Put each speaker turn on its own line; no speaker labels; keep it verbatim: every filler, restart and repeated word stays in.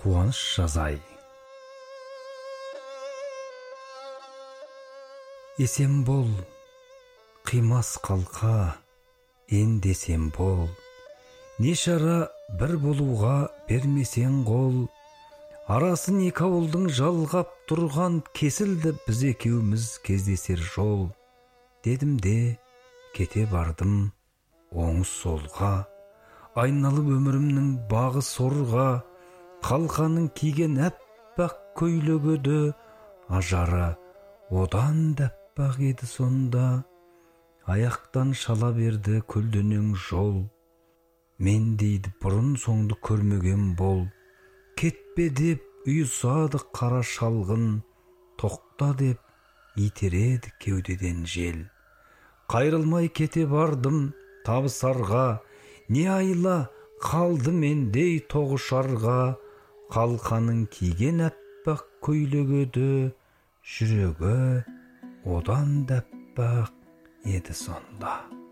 қуаныш жазай. Есен бол, қимас қалқа, ендесен бол. Не шара бір болуға бермесең қол. Арасын екі ауылдың жалғап тұрған кесілді біз екеуміз кездесер жол. Дедім де кете бардым оңыз солға. Айналып өмірімнің бағы сорға. Қалқаның киген әппақ көйлегөді. Ажары одан да әппақ еді сонда. Аяқтан шала берді көлденең жол. Мен дейді бұрын соңды көрмеген бол. Кетпе деп ұйысады қара шалғын. Тоқта деп итереді кеудеден жел. Қайрылмай кете бардым табысарға. Не айла қалды мендей тоғышарға. Қалқаның киген әппақ көйлегөді. Жүрегі одан да әппақ еді сонда.